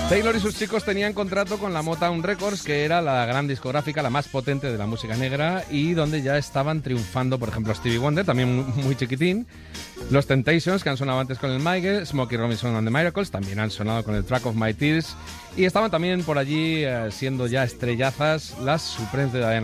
Taylor y sus chicos tenían contrato con la Motown Records, que era la gran discográfica, la más potente de la música negra, y donde ya estaban triunfando, por ejemplo, Stevie Wonder, también muy chiquitín, los Temptations, que han sonado antes con el Michael, Smokey Robinson and the Miracles, también han sonado con el Track of My Tears, y estaban también por allí siendo ya estrellazas las Supremes de Diana